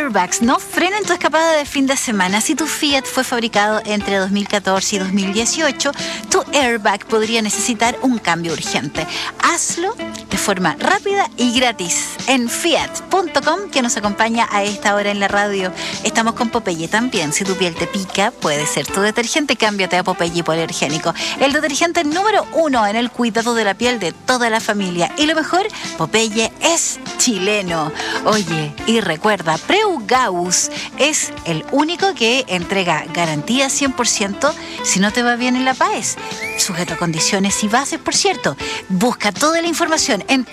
airbags no frenen tu escapada de fin de semana. Si tu Fiat fue fabricado entre 2014 y 2018, tu airbag podría necesitar un cambio urgente. Hazlo de forma rápida y gratis en fiat.com, que nos acompaña a esta hora en la radio. Estamos con Popeye también. Si tu piel te pica, puede ser tu detergente. Cámbiate a Popeye hipoalergénico, el detergente número 1 en el cuidado de la piel de toda la familia. Y lo mejor, Popeye es chileno. Oye, y recuerda, Preugaus es el único que entrega garantía 100% si no te va bien en la PAES. Sujeto a condiciones y bases, por cierto. Busca toda la información en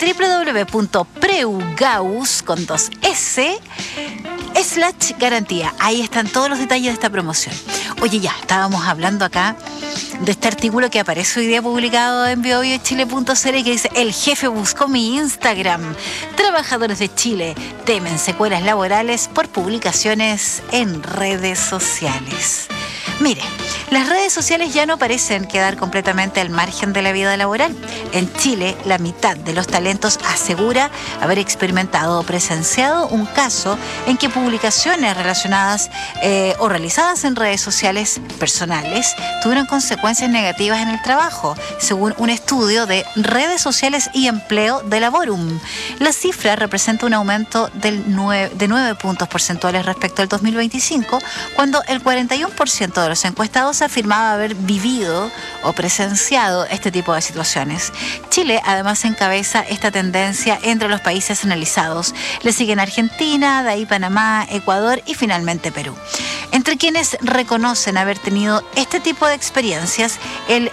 www.preugaus.com/garantía. Ahí están todos los detalles de esta promoción. Oye, ya estábamos hablando acá de este artículo que aparece hoy día publicado en biobiochile.cl y que dice: el jefe buscó mi Instagram. Trabajadores de Chile temen secuelas laborales por publicaciones en redes sociales. Mire, las redes sociales ya no parecen quedar completamente al margen de la vida laboral. En Chile, la mitad de los talentos asegura haber experimentado o presenciado un caso en que publicaciones relacionadas o realizadas en redes sociales personales tuvieron consecuencias negativas en el trabajo, según un estudio de redes sociales y empleo de Laborum. La cifra representa un aumento de 9 puntos porcentuales respecto al 2025, cuando el 41% de los encuestados afirmaba haber vivido o presenciado este tipo de situaciones. Chile además encabeza esta tendencia entre los países analizados. Le siguen Argentina, de ahí Panamá, Ecuador y finalmente Perú. Entre quienes reconocen haber tenido este tipo de experiencias, el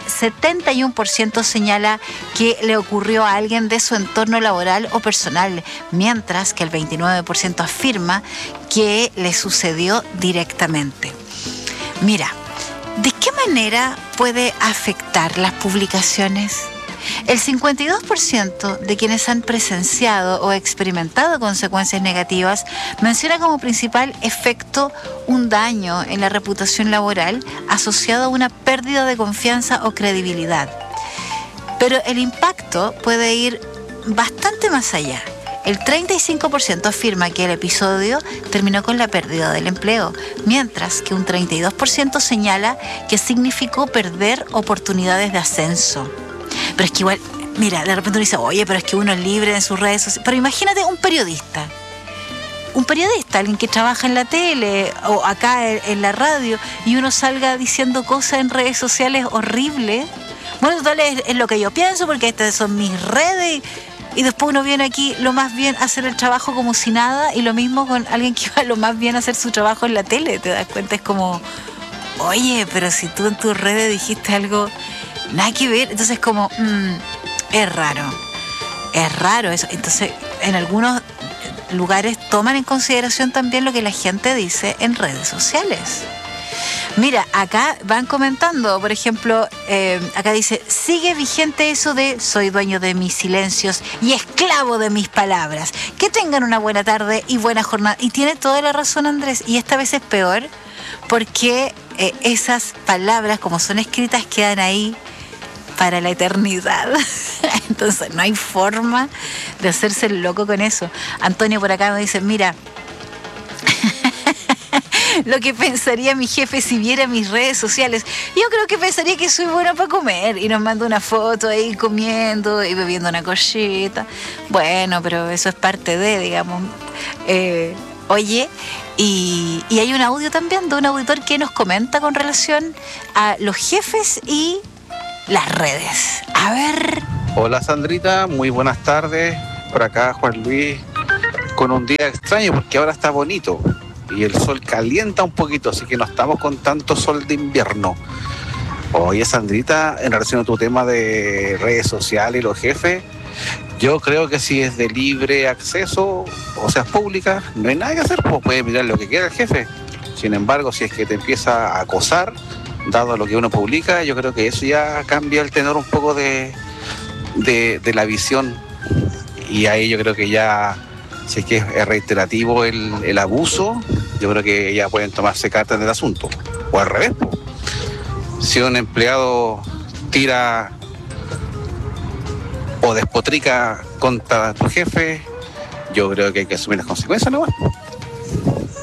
71% señala que le ocurrió a alguien de su entorno laboral o personal, mientras que el 29% afirma que le sucedió directamente. Mira, ¿de qué manera puede afectar las publicaciones? El 52% de quienes han presenciado o experimentado consecuencias negativas menciona como principal efecto un daño en la reputación laboral asociado a una pérdida de confianza o credibilidad. Pero el impacto puede ir bastante más allá. El 35% afirma que el episodio terminó con la pérdida del empleo, mientras que un 32% señala que significó perder oportunidades de ascenso. Pero es que igual, mira, de repente uno dice: oye, pero es que uno es libre en sus redes sociales. Pero imagínate un periodista, alguien que trabaja en la tele o acá en la radio, y uno salga diciendo cosas en redes sociales horribles. Bueno, total, es lo que yo pienso, porque estas son mis redes. Y después uno viene aquí lo más bien a hacer el trabajo como si nada, y lo mismo con alguien que va lo más bien a hacer su trabajo en la tele. Te das cuenta, es como: oye, pero si tú en tus redes dijiste algo nada que ver. Entonces como, es raro eso. Entonces en algunos lugares toman en consideración también lo que la gente dice en redes sociales. Mira, acá van comentando, por ejemplo, acá dice: sigue vigente eso de soy dueño de mis silencios y esclavo de mis palabras. Que tengan una buena tarde y buena jornada. Y tiene toda la razón Andrés, y esta vez es peor porque esas palabras, como son escritas, quedan ahí para la eternidad. Entonces no hay forma de hacerse el loco con eso. Antonio por acá me dice: mira, lo que pensaría mi jefe si viera mis redes sociales. Yo creo que pensaría que soy buena para comer, y nos manda una foto ahí comiendo y bebiendo una cosita. Bueno, pero eso es parte de, digamos. Oye, y hay un audio también de un auditor que nos comenta con relación a los jefes y las redes. A ver. Hola Sandrita, muy buenas tardes. Por acá Juan Luis, con un día extraño porque ahora está bonito y el sol calienta un poquito, así que no estamos con tanto sol de invierno. Oye Sandrita, en relación a tu tema de redes sociales y los jefes, yo creo que si es de libre acceso, o sea, es pública, no hay nada que hacer, pues puede mirar lo que quiera el jefe. Sin embargo, si es que te empieza a acosar, dado lo que uno publica, yo creo que eso ya cambia el tenor un poco de la visión, y ahí yo creo que ya, si es que es reiterativo el abuso, yo creo que ya pueden tomarse cartas del asunto, o al revés, pues. Si un empleado tira o despotrica contra tu jefe, yo creo que hay que asumir las consecuencias, ¿no?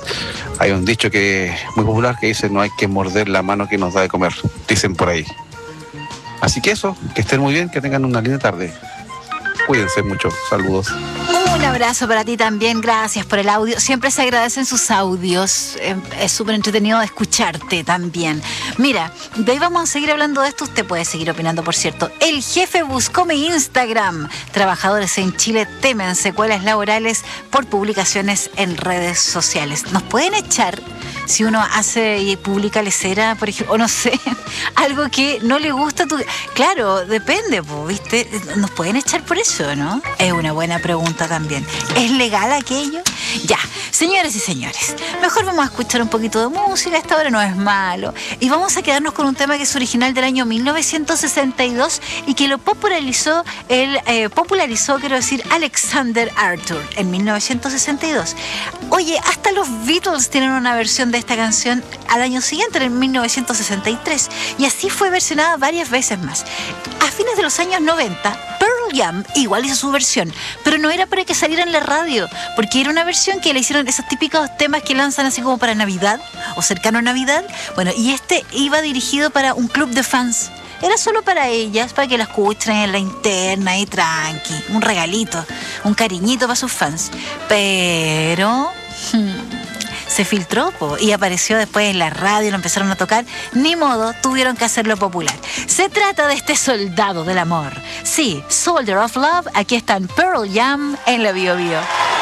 Hay un dicho que es muy popular que dice: no hay que morder la mano que nos da de comer, dicen por ahí. Así que eso, que estén muy bien, que tengan una linda tarde. Cuídense mucho, saludos. Un abrazo para ti también, gracias por el audio. Siempre se agradecen sus audios, es súper entretenido escucharte también. Mira, de ahí vamos a seguir hablando de esto, usted puede seguir opinando, por cierto. El jefe buscó mi Instagram. Trabajadores en Chile temen secuelas laborales por publicaciones en redes sociales. ¿Nos pueden echar si uno hace y publica lesera, por ejemplo, o no sé, algo que no le gusta? Claro, depende, ¿viste? ¿Nos pueden echar por eso, no? Es una buena pregunta también. ¿Es legal aquello? Ya, señores y señores, mejor vamos a escuchar un poquito de música, esta hora no es malo, y vamos a quedarnos con un tema que es original del año 1962 y que lo popularizó, quiero decir, Alexander Arthur en 1962. Oye, hasta los Beatles tienen una versión de esta canción al año siguiente, en 1963, y así fue versionada varias veces más. A fines de los años 90, Pearl Jam igual hizo su versión, pero no era para que saliera en la radio, porque era una versión que le hicieron esos típicos temas que lanzan así como para Navidad o cercano a Navidad. Bueno, y este iba dirigido para un club de fans. Era solo para ellas, para que la escuchen en la interna y tranqui, un regalito, un cariñito para sus fans. Pero se filtró y apareció después en la radio, lo empezaron a tocar. Ni modo, tuvieron que hacerlo popular. Se trata de este soldado del amor. Sí, Soldier of Love. Aquí están Pearl Jam en la Bio Bio.